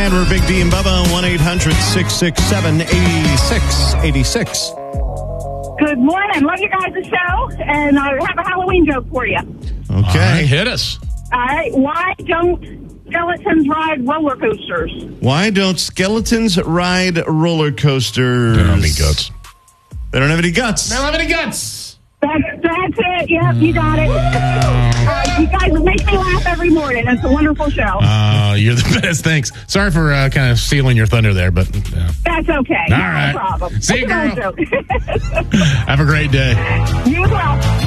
Remember, Big D and Bubba, 1-800-667-8686. Good morning. Love you guys' show, and I have a Halloween joke for you. Okay. All right, hit us. All right. Why don't skeletons ride roller coasters? Why don't skeletons ride roller coasters? They don't have any guts. They don't have any guts. They don't have any guts. That's it. Yep, you got it. You guys make me laugh every morning. It's a wonderful show. You're the best. Thanks. Sorry for kind of stealing your thunder there, but That's okay. All No right. problem. See you, That's girl. an old joke. have a great day. You as well.